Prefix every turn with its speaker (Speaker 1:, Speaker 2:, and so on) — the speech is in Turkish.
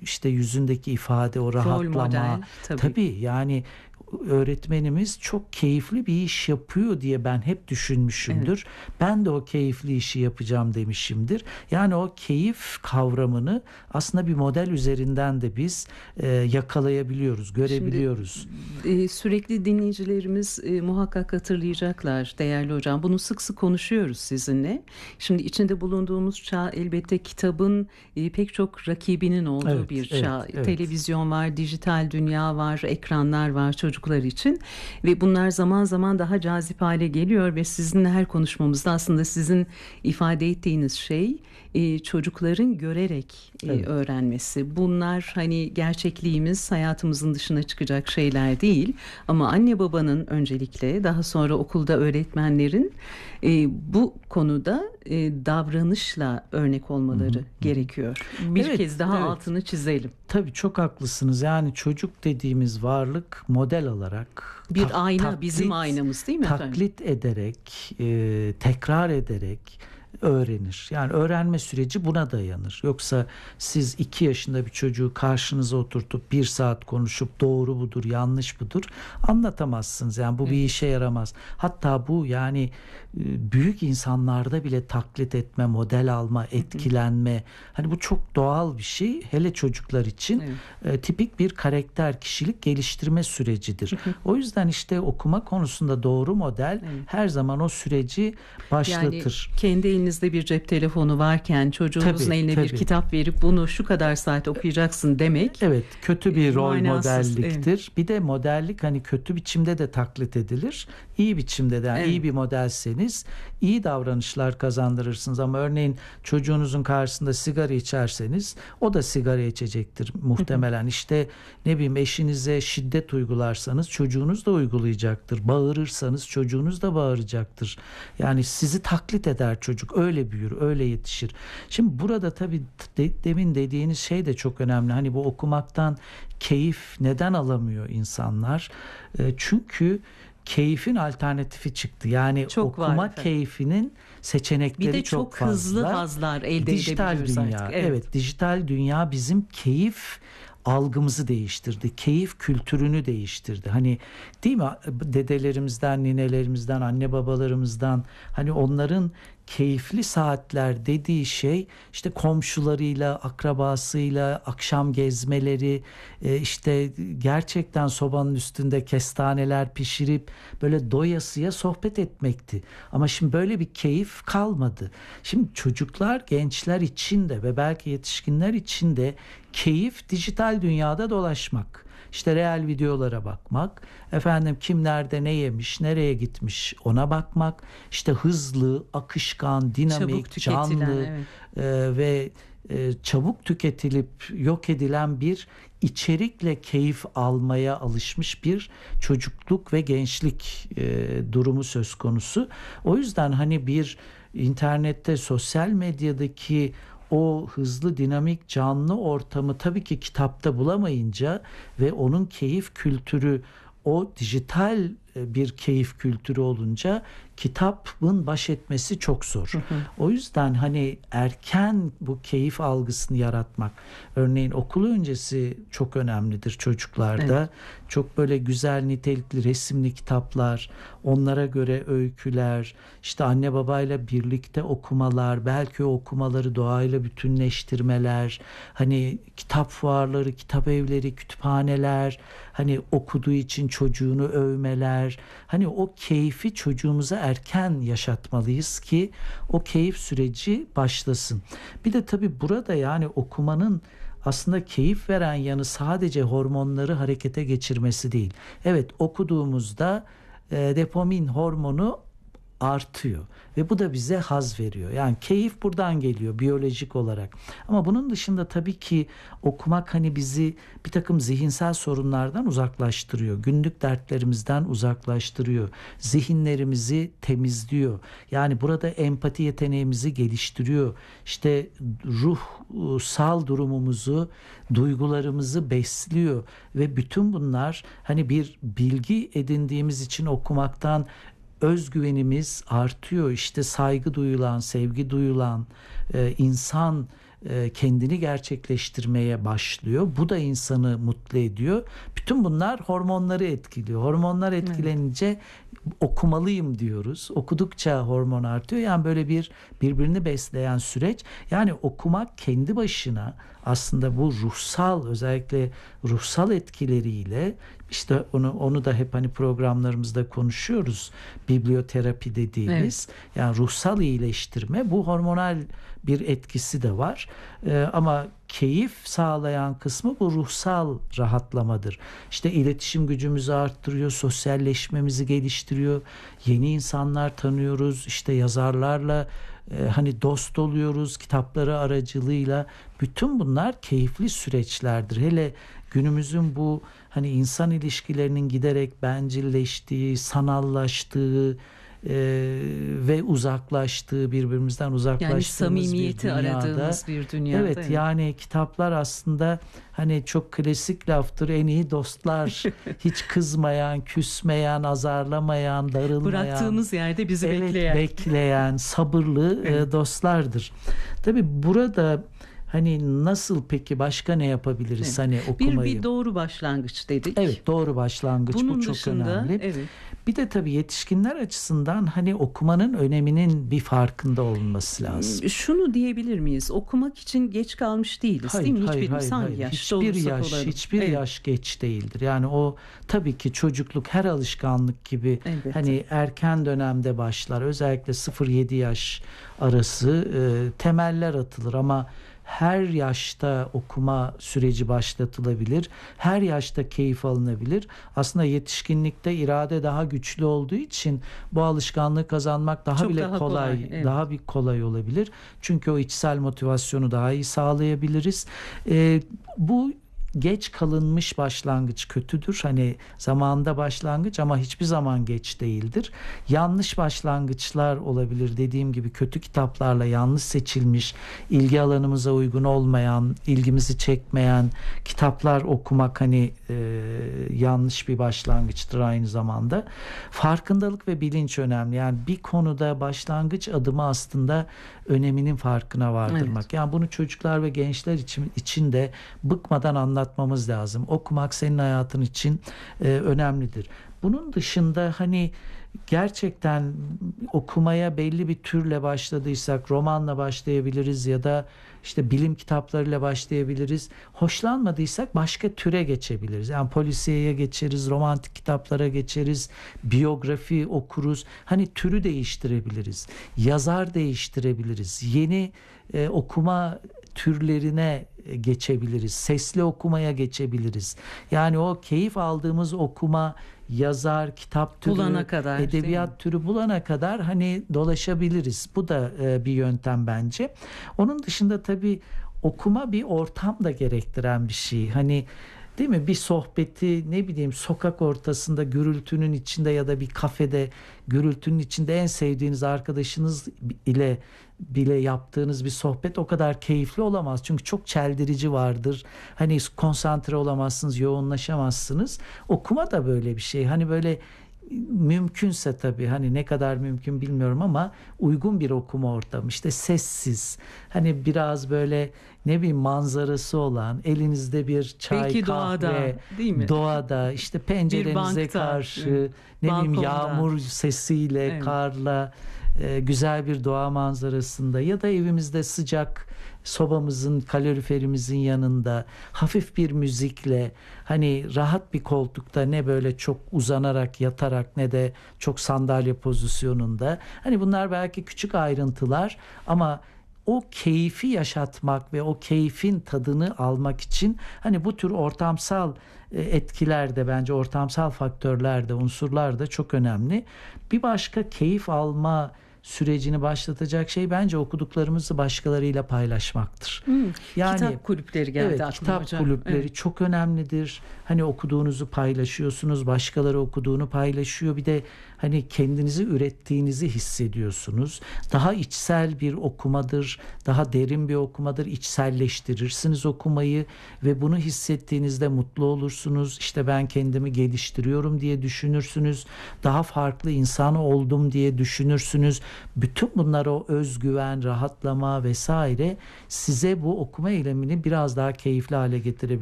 Speaker 1: işte yüzündeki ifade, o
Speaker 2: Rol
Speaker 1: rahatlama.
Speaker 2: model tabii.
Speaker 1: Tabii yani öğretmenimiz çok keyifli bir iş yapıyor diye ben hep düşünmüşümdür. Ben de o keyifli işi yapacağım demişimdir. Yani o keyif kavramını aslında bir model üzerinden de biz yakalayabiliyoruz, görebiliyoruz.
Speaker 2: Şimdi sürekli dinleyicilerimiz muhakkak hatırlayacaklar değerli hocam. Bunu sık sık konuşuyoruz sizinle. Şimdi içinde bulunduğumuz çağ elbette kitabın pek çok rakibinin olduğu bir çağ. Televizyon var, dijital dünya var, ekranlar var çocuklar için ve bunlar zaman zaman daha cazip hale geliyor ve sizinle her konuşmamızda aslında sizin ifade ettiğiniz şey çocukların görerek öğrenmesi. Bunlar hani gerçekliğimiz, hayatımızın dışına çıkacak şeyler değil ama anne babanın öncelikle, daha sonra okulda öğretmenlerin bu konuda davranışla örnek olmaları gerekiyor. Bir kez daha altını çizelim.
Speaker 1: Tabii çok haklısınız. Yani çocuk dediğimiz varlık model alarak
Speaker 2: bir ayna, bizim aynamız değil mi efendim?
Speaker 1: Taklit ederek, tekrar ederek öğrenir. Yani öğrenme süreci buna dayanır. Yoksa siz 2 yaşında bir çocuğu karşınıza oturtup 1 saat konuşup doğru budur, yanlış budur anlatamazsınız. Yani bu bir işe yaramaz. Hatta bu yani büyük insanlarda bile taklit etme, model alma, etkilenme. Hani bu çok doğal bir şey. Hele çocuklar için tipik bir karakter, kişilik geliştirme sürecidir. O yüzden işte okuma konusunda doğru model her zaman o süreci başlatır.
Speaker 2: Yani kendi elinizde bir cep telefonu varken çocuğunuzun eline bir kitap verip bunu şu kadar saat okuyacaksın demek.
Speaker 1: Evet, kötü bir rol
Speaker 2: manasız,
Speaker 1: modelliktir. Bir de modellik hani kötü biçimde de taklit edilir. İyi biçimde de yani iyi bir modelseniz iyi davranışlar kazandırırsınız ama örneğin çocuğunuzun karşısında sigara içerseniz o da sigara içecektir muhtemelen. İşte ne bileyim eşinize şiddet uygularsanız çocuğunuz da uygulayacaktır. Bağırırsanız çocuğunuz da bağıracaktır. Yani sizi taklit eder çocuk. Öyle büyür, öyle yetişir. Şimdi burada tabii demin dediğiniz şey de çok önemli. Hani bu okumaktan keyif neden alamıyor insanlar? Çünkü keyfin alternatifi çıktı. Yani
Speaker 2: çok
Speaker 1: okuma keyfinin seçenekleri
Speaker 2: bir de
Speaker 1: çok fazla.
Speaker 2: Hızlı hazlar elde edebiliyoruz
Speaker 1: dünya,
Speaker 2: artık.
Speaker 1: Evet, dijital dünya bizim keyif algımızı değiştirdi. Keyif kültürünü değiştirdi. Hani değil mi? Dedelerimizden, ninelerimizden, anne babalarımızdan hani onların keyifli saatler dediği şey işte komşularıyla, akrabasıyla akşam gezmeleri, işte gerçekten sobanın üstünde kestaneler pişirip böyle doyasıya sohbet etmekti. Ama şimdi böyle bir keyif kalmadı. Şimdi çocuklar, gençler için de ve belki yetişkinler için de keyif dijital dünyada dolaşmak. İşte real videolara bakmak, efendim kim nerede ne yemiş, nereye gitmiş ona bakmak, işte hızlı, akışkan, dinamik, canlı ve çabuk tüketilip yok edilen bir içerikle keyif almaya alışmış bir çocukluk ve gençlik durumu söz konusu. O yüzden hani bir internette, sosyal medyadaki o hızlı, dinamik, canlı ortamı tabii ki kitapta bulamayınca ve onun keyif kültürü o dijital bir keyif kültürü olunca kitabın baş etmesi çok zor. O yüzden hani erken bu keyif algısını yaratmak, örneğin okul öncesi çok önemlidir çocuklarda. Çok böyle güzel nitelikli resimli kitaplar, onlara göre öyküler, işte anne babayla birlikte okumalar, belki o okumaları doğayla bütünleştirmeler, hani kitap fuarları, kitap evleri, kütüphaneler, hani okuduğu için çocuğunu övmeler, hani o keyfi çocuğumuza erken yaşatmalıyız ki o keyif süreci başlasın. Bir de tabii burada yani okumanın aslında keyif veren yanı sadece hormonları harekete geçirmesi değil. Evet, okuduğumuzda dopamin hormonu artıyor ve bu da bize haz veriyor. Yani keyif buradan geliyor biyolojik olarak. Ama bunun dışında tabii ki okumak hani bizi bir takım zihinsel sorunlardan uzaklaştırıyor. Günlük dertlerimizden uzaklaştırıyor. Zihinlerimizi temizliyor. Yani burada empati yeteneğimizi geliştiriyor. İşte ruhsal durumumuzu, duygularımızı besliyor ve bütün bunlar hani bir bilgi edindiğimiz için okumaktan özgüvenimiz artıyor. İşte saygı duyulan, sevgi duyulan insan kendini gerçekleştirmeye başlıyor. Bu da insanı mutlu ediyor. Bütün bunlar hormonları etkiliyor. Hormonlar etkilenince okumalıyım diyoruz. Okudukça hormon artıyor. Yani böyle birbirini besleyen süreç. Yani okumak kendi başına aslında bu ruhsal, özellikle ruhsal etkileriyle, işte onu da hep hani programlarımızda konuşuyoruz. Biblioterapi dediğimiz, yani ruhsal iyileştirme, bu hormonal bir etkisi de var. Ama keyif sağlayan kısmı bu ruhsal rahatlamadır. İşte iletişim gücümüzü arttırıyor, sosyalleşmemizi geliştiriyor, yeni insanlar tanıyoruz, işte yazarlarla hani dost oluyoruz kitapları aracılığıyla. Bütün bunlar keyifli süreçlerdir. Hele günümüzün bu hani insan ilişkilerinin giderek bencilleştiği, sanallaştığı ve uzaklaştığı, birbirimizden
Speaker 2: Yani
Speaker 1: uzaklaştığımız
Speaker 2: samimiyeti
Speaker 1: bir dünyada.
Speaker 2: aradığımız bir dünyada.
Speaker 1: Evet, yani kitaplar aslında hani çok klasik laftır, en iyi dostlar, hiç kızmayan, küsmeyen, azarlamayan, darılmayan,
Speaker 2: bıraktığımız yerde bizi
Speaker 1: bekleyen sabırlı dostlardır. Tabii burada hani nasıl, peki başka ne yapabiliriz hani okumayı?
Speaker 2: Bir doğru başlangıç dedik.
Speaker 1: Evet, doğru başlangıç.
Speaker 2: Bunun
Speaker 1: bu çok
Speaker 2: dışında,
Speaker 1: önemli. Bir de tabii yetişkinler açısından hani okumanın öneminin bir farkında olunması lazım.
Speaker 2: Şunu diyebilir miyiz? Okumak için geç kalmış değiliz, değil mi? Hiçbirimiz hangi yaşta olursak olalım.
Speaker 1: Hiçbir yaş geç değildir. Yani o tabii ki çocukluk her alışkanlık gibi hani erken dönemde başlar. Özellikle 0-7 yaş arası temeller atılır ama her yaşta okuma süreci başlatılabilir. Her yaşta keyif alınabilir. Aslında yetişkinlikte irade daha güçlü olduğu için bu alışkanlığı kazanmak daha kolay olabilir. Çünkü o içsel motivasyonu daha iyi sağlayabiliriz. Bu geç kalınmış başlangıç kötüdür. Hani zamanında başlangıç ama hiçbir zaman geç değildir. Yanlış başlangıçlar olabilir. Dediğim gibi kötü kitaplarla yanlış seçilmiş, ilgi alanımıza uygun olmayan, ilgimizi çekmeyen kitaplar okumak hani yanlış bir başlangıçtır aynı zamanda. Farkındalık ve bilinç önemli. Yani bir konuda başlangıç adımı aslında öneminin farkına vardırmak. Yani bunu çocuklar ve gençler için de bıkmadan anlatmamız lazım. Okumak senin hayatın için önemlidir. Bunun dışında hani gerçekten okumaya belli bir türle başladıysak romanla başlayabiliriz ya da işte bilim kitaplarıyla başlayabiliriz. Hoşlanmadıysak başka türe geçebiliriz. Yani polisiyeye geçeriz, romantik kitaplara geçeriz, biyografi okuruz. Hani türü değiştirebiliriz. Yazar değiştirebiliriz. Yeni okuma türlerine geçebiliriz. Sesli okumaya geçebiliriz. Yani o keyif aldığımız okuma, yazar, kitap türü,
Speaker 2: bulana kadar,
Speaker 1: edebiyat türü bulana kadar hani dolaşabiliriz. Bu da bir yöntem bence. Onun dışında tabii okuma bir ortam da gerektiren bir şey. Hani değil mi? Bir sohbeti ne bileyim sokak ortasında gürültünün içinde ya da bir kafede gürültünün içinde en sevdiğiniz arkadaşınız ile bile yaptığınız bir sohbet o kadar keyifli olamaz. Çünkü çok çeldirici vardır. Hani konsantre olamazsınız, yoğunlaşamazsınız. Okuma da böyle bir şey. Hani böyle mümkünse tabii hani ne kadar mümkün bilmiyorum ama uygun bir okuma ortamı, işte sessiz, hani biraz böyle ne bileyim manzarası olan, elinizde bir çay,
Speaker 2: belki
Speaker 1: kahve,
Speaker 2: doğada, değil mi?
Speaker 1: Doğada, işte pencerenize karşı ne bileyim yağmur sesiyle, karla, güzel bir doğa manzarasında ya da evimizde sıcak sobamızın, kaloriferimizin yanında hafif bir müzikle, hani rahat bir koltukta, ne böyle çok uzanarak yatarak ne de çok sandalye pozisyonunda. Hani bunlar belki küçük ayrıntılar ama o keyfi yaşatmak ve o keyfin tadını almak için hani bu tür ortamsal etkiler de, bence ortamsal faktörler de, unsurlar da çok önemli. Bir başka keyif alma sürecini başlatacak şey bence okuduklarımızı başkalarıyla paylaşmaktır.
Speaker 2: Yani kitap kulüpleri geldi aklıma
Speaker 1: kitap
Speaker 2: hocam.
Speaker 1: kulüpleri çok önemlidir. Hani okuduğunuzu paylaşıyorsunuz, başkaları okuduğunu paylaşıyor. Bir de hani kendinizi ürettiğinizi hissediyorsunuz. Daha içsel bir okumadır, daha derin bir okumadır. İçselleştirirsiniz okumayı ve bunu hissettiğinizde mutlu olursunuz. İşte ben kendimi geliştiriyorum diye düşünürsünüz. Daha farklı insan oldum diye düşünürsünüz. Bütün bunlar, o özgüven, rahatlama vesaire size bu okuma eylemini biraz daha keyifli hale getirebilir.